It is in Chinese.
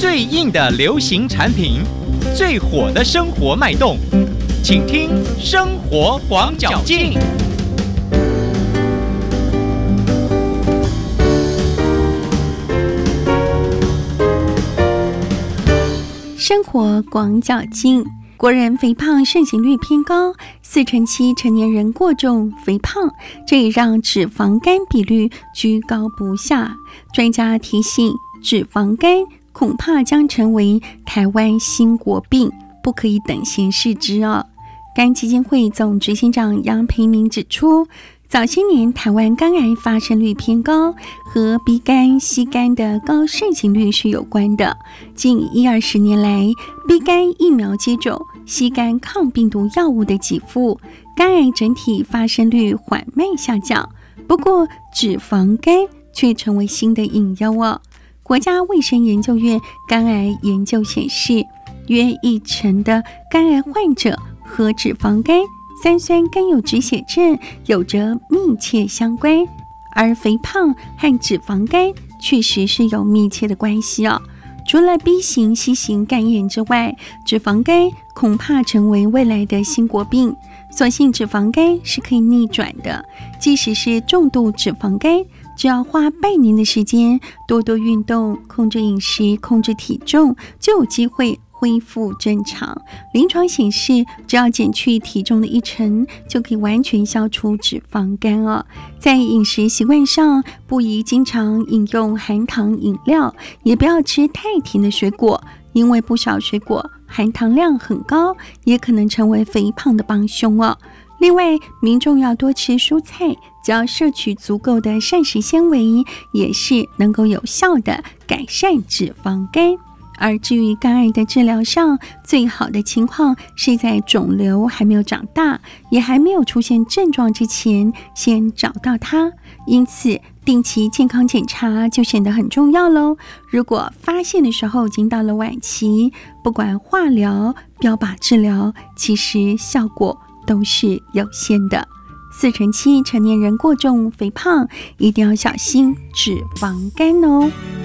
最硬的流行产品，最火的生活脉动，请听生活广角镜。 生活广角镜，国人肥胖盛行率偏高，47%成年人过重肥胖，这也让脂肪肝比率居高不下。专家提醒，脂肪肝恐怕将成为台湾新国病，不可以等闲视之哦。肝基金会总执行长杨培明指出，早些年台湾肝癌发生率偏高，和 B 肝、C 肝的高盛行率是有关的。近10-20年来 ，B 肝疫苗接种、C 肝抗病毒药物的给付，肝癌整体发生率缓慢下降。不过，脂肪肝却成为新的隐忧哦。国家卫生研究院肝癌研究显示，约1成的肝癌患者和脂肪肝、三酸甘油脂血症有着密切相关，而肥胖和脂肪肝确实是有密切的关系哦。除了 B 型、C 型肝炎之外，脂肪肝恐怕成为未来的新国病。所幸脂肪肝是可以逆转的，即使是重度脂肪肝，只要花半年的时间，多多运动，控制饮食，控制体重，就有机会恢复正常。临床显示，只要减去体重的1成，就可以完全消除脂肪肝哦。在饮食习惯上，不宜经常饮用含糖饮料，也不要吃太甜的水果，因为不少水果含糖量很高，也可能成为肥胖的帮凶哦。另外，民众要多吃蔬菜，只要摄取足够的膳食纤维，也是能够有效的改善脂肪肝。而至于肝癌的治疗上，最好的情况是在肿瘤还没有长大，也还没有出现症状之前，先找到它。因此，定期健康检查就显得很重要咯。如果发现的时候已经到了晚期，不管化疗、标靶治疗，其实效果都是有限的。47%成年人过重肥胖，一定要小心脂肪肝哦。